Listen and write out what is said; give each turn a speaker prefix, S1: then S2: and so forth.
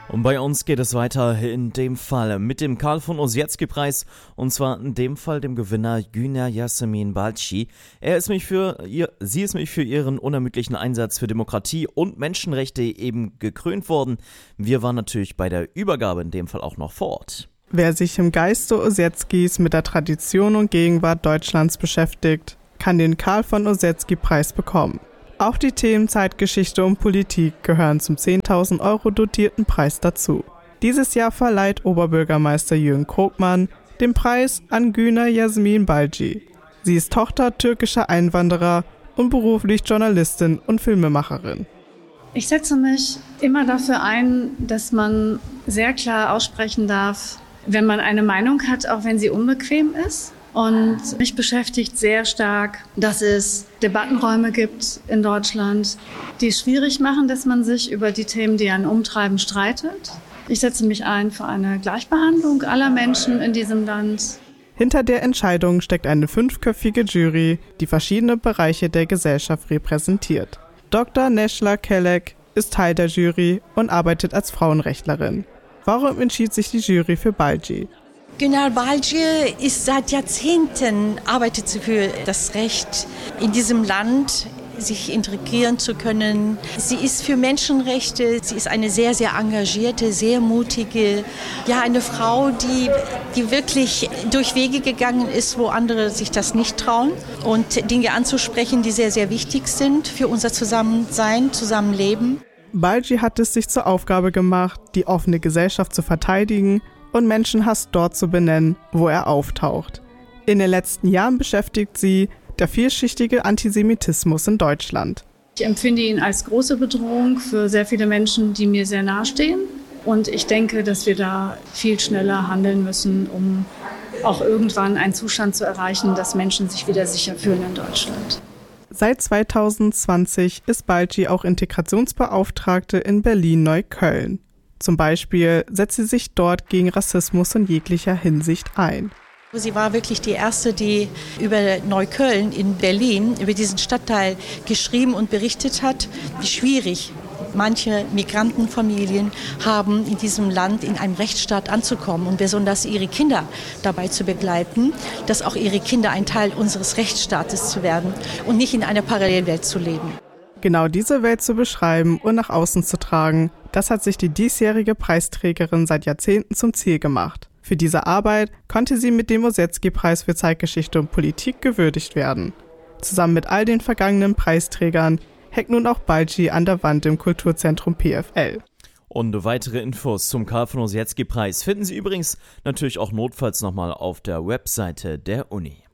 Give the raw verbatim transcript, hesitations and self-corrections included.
S1: Und bei uns geht es weiter in dem Fall mit dem Karl von Ossietzky-Preis, und zwar in dem Fall dem Gewinner Güner Yasemin Balci. Er ist mich für ihr, sie ist mich für ihren unermüdlichen Einsatz für Demokratie und Menschenrechte eben gekrönt worden. Wir waren natürlich bei der Übergabe in dem Fall auch noch vor Ort.
S2: Wer sich im Geiste Ossietzkys mit der Tradition und Gegenwart Deutschlands beschäftigt, kann den Karl von Ossietzky-Preis bekommen. Auch die Themen Zeitgeschichte und Politik gehören zum zehntausend Euro dotierten Preis dazu. Dieses Jahr verleiht Oberbürgermeister Jürgen Krogmann den Preis an Güner Yasemin Balci. Sie ist Tochter türkischer Einwanderer und beruflich Journalistin und Filmemacherin.
S3: Ich setze mich immer dafür ein, dass man sehr klar aussprechen darf, wenn man eine Meinung hat, auch wenn sie unbequem ist. Und mich beschäftigt sehr stark, dass es Debattenräume gibt in Deutschland, die es schwierig machen, dass man sich über die Themen, die einen umtreiben, streitet. Ich setze mich ein für eine Gleichbehandlung aller Menschen in diesem Land.
S2: Hinter der Entscheidung steckt eine fünfköpfige Jury, die verschiedene Bereiche der Gesellschaft repräsentiert. Doktor Necla Kelek ist Teil der Jury und arbeitet als Frauenrechtlerin. Warum entschied sich die Jury für Balci?
S4: Güner Balci ist seit Jahrzehnten, arbeitet sie für das Recht in diesem Land, sich integrieren zu können. Sie ist für Menschenrechte, sie ist eine sehr, sehr engagierte, sehr mutige, ja, eine Frau, die, die wirklich durch Wege gegangen ist, wo andere sich das nicht trauen und Dinge anzusprechen, die sehr, sehr wichtig sind für unser Zusammensein, Zusammenleben.
S2: Balci hat es sich zur Aufgabe gemacht, die offene Gesellschaft zu verteidigen und Menschenhass dort zu benennen, wo er auftaucht. In den letzten Jahren beschäftigt sie der vielschichtige Antisemitismus in Deutschland.
S3: Ich empfinde ihn als große Bedrohung für sehr viele Menschen, die mir sehr nahestehen. Und ich denke, dass wir da viel schneller handeln müssen, um auch irgendwann einen Zustand zu erreichen, dass Menschen sich wieder sicher fühlen in Deutschland.
S2: Seit zweitausendzwanzig ist Balci auch Integrationsbeauftragte in Berlin-Neukölln. Zum Beispiel setzt sie sich dort gegen Rassismus in jeglicher Hinsicht ein.
S4: Sie war wirklich die Erste, die über Neukölln in Berlin, über diesen Stadtteil geschrieben und berichtet hat, wie schwierig manche Migrantenfamilien haben, in diesem Land in einem Rechtsstaat anzukommen und besonders ihre Kinder dabei zu begleiten, dass auch ihre Kinder ein Teil unseres Rechtsstaates zu werden und nicht in einer Parallelwelt zu leben.
S2: Genau diese Welt zu beschreiben und nach außen zu tragen, das hat sich die diesjährige Preisträgerin seit Jahrzehnten zum Ziel gemacht. Für diese Arbeit konnte sie mit dem Ossietzky-Preis für Zeitgeschichte und Politik gewürdigt werden. Zusammen mit all den vergangenen Preisträgern hängt nun auch Balci an der Wand im Kulturzentrum P F L.
S1: Und weitere Infos zum Karl von Ossietzky-Preis finden Sie übrigens natürlich auch notfalls nochmal auf der Webseite der Uni.